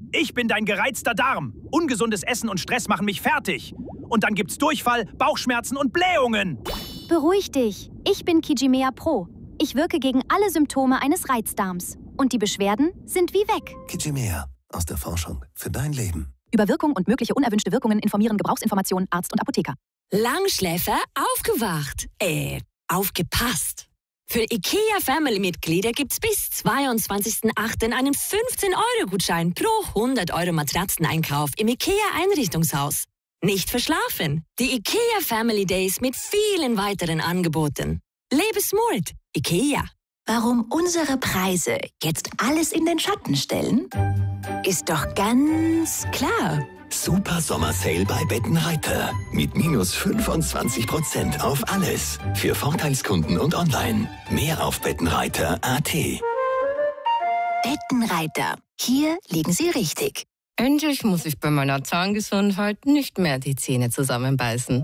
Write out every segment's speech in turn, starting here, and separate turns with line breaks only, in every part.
Ich bin dein gereizter Darm. Ungesundes Essen und Stress machen mich fertig. Und dann gibt's Durchfall, Bauchschmerzen und Blähungen.
Beruhig dich. Ich bin Kijimea Pro. Ich wirke gegen alle Symptome eines Reizdarms. Und die Beschwerden sind wie weg.
Kijimea. Aus der Forschung für dein Leben.
Über Wirkung und mögliche unerwünschte Wirkungen informieren Gebrauchsinformationen Arzt und Apotheker.
Langschläfer aufgewacht. Aufgepasst. Für IKEA-Family-Mitglieder gibt's bis 22.08. einen 15-Euro-Gutschein pro 100 Euro Matratzeneinkauf im IKEA-Einrichtungshaus. Nicht verschlafen. Die IKEA Family Days mit vielen weiteren Angeboten. Lebe smart. IKEA.
Warum unsere Preise jetzt alles in den Schatten stellen? Ist doch ganz klar.
Super Sommersale bei Bettenreiter. Mit minus 25% auf alles. Für Vorteilskunden und online. Mehr auf Bettenreiter.at.
Bettenreiter. Hier liegen Sie richtig.
Endlich muss ich bei meiner Zahngesundheit nicht mehr die Zähne zusammenbeißen.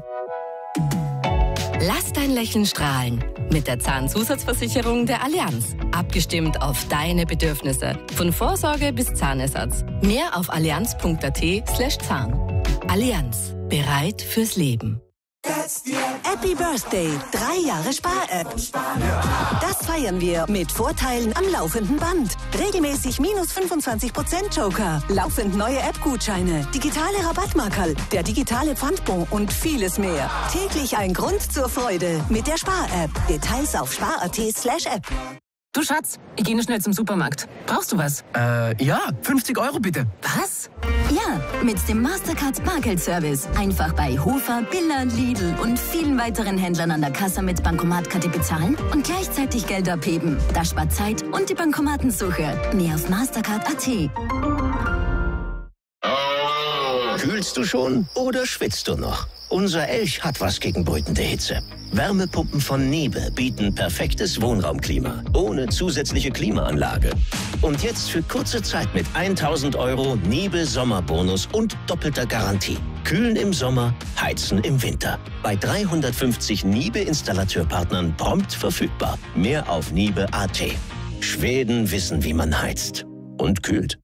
Lass dein Lächeln strahlen. Mit der Zahnzusatzversicherung der Allianz. Abgestimmt auf deine Bedürfnisse. Von Vorsorge bis Zahnersatz. Mehr auf allianz.at/Zahn. Allianz. Bereit fürs Leben.
Happy Birthday, 3 Jahre Spar-App. Das feiern wir mit Vorteilen am laufenden Band. Regelmäßig minus 25% Joker, laufend neue App-Gutscheine, digitale Rabattmarkerl, der digitale Pfandbon und vieles mehr. Täglich ein Grund zur Freude mit der Spar-App. Details auf spar.at/App.
Du Schatz, ich gehe nur schnell zum Supermarkt. Brauchst du was?
Ja, 50 Euro bitte.
Was?
Ja, mit dem Mastercard Bargeldservice. Einfach bei Hofer, Billa, Lidl und vielen weiteren Händlern an der Kasse mit Bankomatkarte bezahlen und gleichzeitig Geld abheben. Das spart Zeit und die Bankomatensuche. Mehr auf Mastercard.at.
Kühlst du schon oder schwitzt du noch? Unser Elch hat was gegen brütende Hitze. Wärmepumpen von Niebe bieten perfektes Wohnraumklima, ohne zusätzliche Klimaanlage. Und jetzt für kurze Zeit mit 1.000 Euro Niebe Sommerbonus und doppelter Garantie. Kühlen im Sommer, heizen im Winter. Bei 350 Niebe-Installateurpartnern prompt verfügbar. Mehr auf Niebe.at. Schweden wissen, wie man heizt. Und kühlt.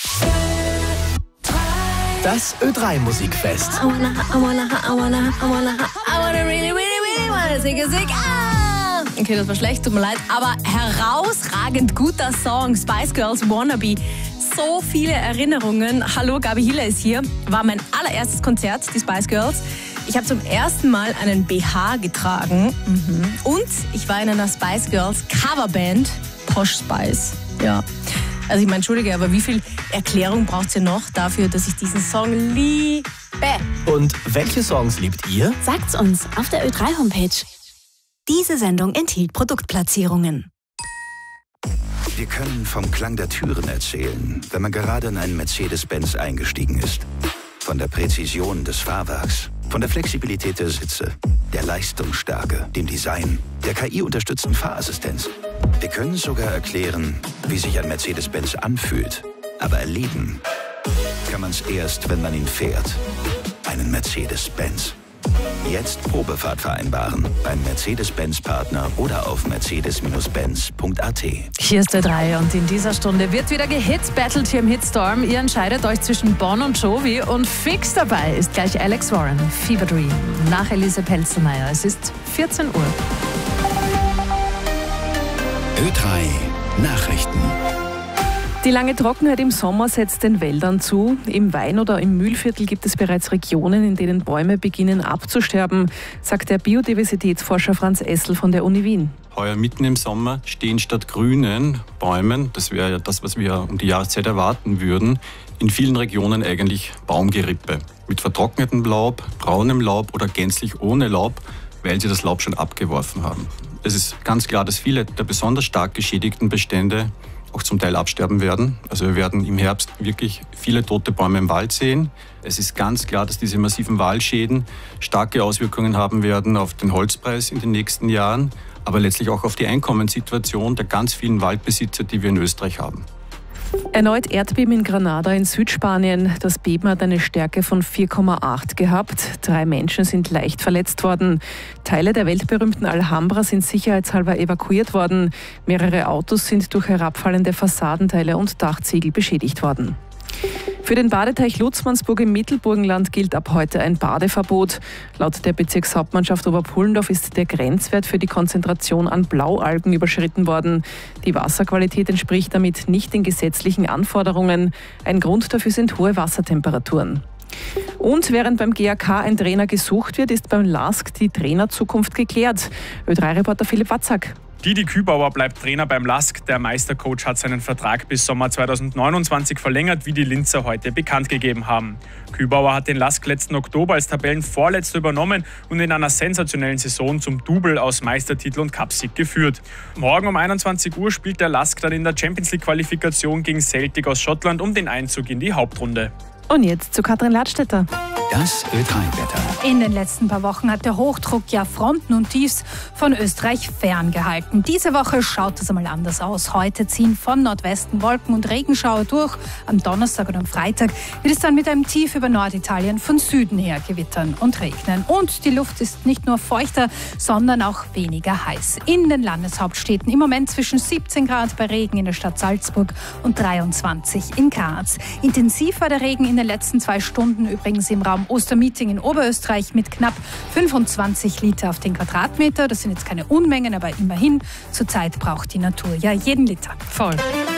Das Ö3-Musikfest.
I wanna really wanna sing. Okay, das war schlecht, tut mir leid. Aber herausragend guter Song, Spice Girls Wannabe. So viele Erinnerungen. Hallo, Gabi Hiller ist hier. War mein allererstes Konzert, die Spice Girls. Ich habe zum ersten Mal einen BH getragen. Und ich war in einer Spice Girls Coverband, Posh Spice. Ja. Also ich meine, entschuldige, aber wie viel Erklärung braucht es denn noch dafür, dass ich diesen Song liebe?
Und welche Songs liebt ihr?
Sagt's uns auf der Ö3-Homepage. Diese Sendung enthielt Produktplatzierungen.
Wir können vom Klang der Türen erzählen, wenn man gerade in einen Mercedes-Benz eingestiegen ist. Von der Präzision des Fahrwerks, von der Flexibilität der Sitze, der Leistungsstärke, dem Design, der KI-unterstützten Fahrassistenz. Wir können sogar erklären, wie sich ein Mercedes-Benz anfühlt. Aber erleben kann man es erst, wenn man ihn fährt. Einen Mercedes-Benz. Jetzt Probefahrt vereinbaren beim Mercedes-Benz-Partner oder auf mercedes-benz.at.
Hier ist der 3 und in dieser Stunde wird wieder gehitzt. Battlet hier im Hitstorm. Ihr entscheidet euch zwischen Bon und Jovi und fix dabei ist gleich Alex Warren, Fever Dream. Nach Elise Pelzelmeier. Es ist 14 Uhr.
Ö3 Nachrichten.
Die lange Trockenheit im Sommer setzt den Wäldern zu. Im Wein- oder im Mühlviertel gibt es bereits Regionen, in denen Bäume beginnen abzusterben, sagt der Biodiversitätsforscher Franz Essl von der Uni Wien.
Heuer mitten im Sommer stehen statt grünen Bäumen, das wäre ja das, was wir um die Jahreszeit erwarten würden, in vielen Regionen eigentlich Baumgerippe. Mit vertrocknetem Laub, braunem Laub oder gänzlich ohne Laub, weil sie das Laub schon abgeworfen haben. Es ist ganz klar, dass viele der besonders stark geschädigten Bestände auch zum Teil absterben werden. Also wir werden im Herbst wirklich viele tote Bäume im Wald sehen. Es ist ganz klar, dass diese massiven Waldschäden starke Auswirkungen haben werden auf den Holzpreis in den nächsten Jahren, aber letztlich auch auf die Einkommenssituation der ganz vielen Waldbesitzer, die wir in Österreich haben.
Erneut Erdbeben in Granada in Südspanien. Das Beben hat eine Stärke von 4,8 gehabt. 3 Menschen sind leicht verletzt worden. Teile der weltberühmten Alhambra sind sicherheitshalber evakuiert worden. Mehrere Autos sind durch herabfallende Fassadenteile und Dachziegel beschädigt worden. Für den Badeteich Lutzmannsburg im Mittelburgenland gilt ab heute ein Badeverbot. Laut der Bezirkshauptmannschaft Oberpullendorf ist der Grenzwert für die Konzentration an Blaualgen überschritten worden. Die Wasserqualität entspricht damit nicht den gesetzlichen Anforderungen. Ein Grund dafür sind hohe Wassertemperaturen. Und während beim GAK ein Trainer gesucht wird, ist beim LASK die Trainerzukunft geklärt. Ö3-Reporter Philipp Watzak.
Didi Kübauer bleibt Trainer beim LASK. Der Meistercoach hat seinen Vertrag bis Sommer 2029 verlängert, wie die Linzer heute bekannt gegeben haben. Kübauer hat den LASK letzten Oktober als Tabellenvorletzter übernommen und in einer sensationellen Saison zum Double aus Meistertitel und Cupsieg geführt. Morgen um 21 Uhr spielt der LASK dann in der Champions-League-Qualifikation gegen Celtic aus Schottland um den Einzug in die Hauptrunde.
Und jetzt zu Katrin Ladstätter.
Das Ö3-Wetter.
In den letzten paar Wochen hat der Hochdruck ja Fronten und Tiefs von Österreich ferngehalten. Diese Woche schaut es einmal anders aus. Heute ziehen von Nordwesten Wolken- und Regenschauer durch. Am Donnerstag und am Freitag wird es dann mit einem Tief über Norditalien von Süden her gewittern und regnen. Und die Luft ist nicht nur feuchter, sondern auch weniger heiß. In den Landeshauptstädten im Moment zwischen 17 Grad bei Regen in der Stadt Salzburg und 23 in Graz. Intensiv war der Regen in den letzten 2 Stunden übrigens im Raum Ostermeeting in Oberösterreich mit knapp 25 Liter auf den Quadratmeter. Das sind jetzt keine Unmengen, aber immerhin. Zurzeit braucht die Natur ja jeden Liter.
Voll.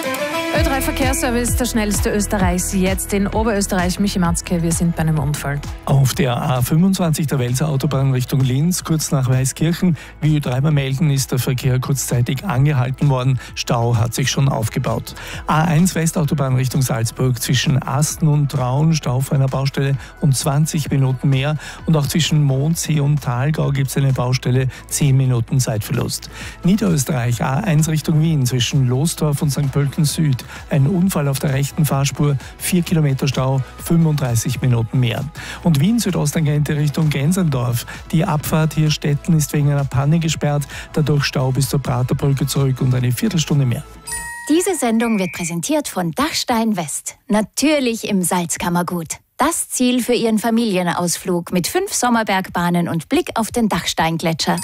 Ö3 Verkehrsservice, der schnellste Österreichs, jetzt in Oberösterreich. Michi Matzke, wir sind bei einem Unfall.
Auf der A25 der Welser Autobahn Richtung Linz, kurz nach Weißkirchen, wie Ö3 melden, ist der Verkehr kurzzeitig angehalten worden. Stau hat sich schon aufgebaut. A1 Westautobahn Richtung Salzburg, zwischen Asten und Traun, Stau vor einer Baustelle um 20 Minuten mehr. Und auch zwischen Mondsee und Thalgau gibt es eine Baustelle, 10 Minuten Zeitverlust. Niederösterreich, A1 Richtung Wien, zwischen Losdorf und St. Pölten Süd. Ein Unfall auf der rechten Fahrspur, 4 Kilometer Stau, 35 Minuten mehr. Und Wien Südosttangente Richtung Gensendorf. Die Abfahrt hier Stetten ist wegen einer Panne gesperrt, dadurch Stau bis zur Praterbrücke zurück und eine Viertelstunde mehr.
Diese Sendung wird präsentiert von Dachstein West. Natürlich im Salzkammergut. Das Ziel für Ihren Familienausflug mit 5 Sommerbergbahnen und Blick auf den Dachsteingletscher.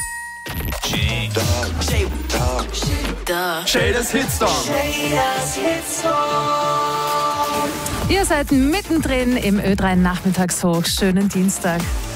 Shaders Hitstorm.
Ihr seid mittendrin im Ö3 Nachmittagshoch. Schönen Dienstag.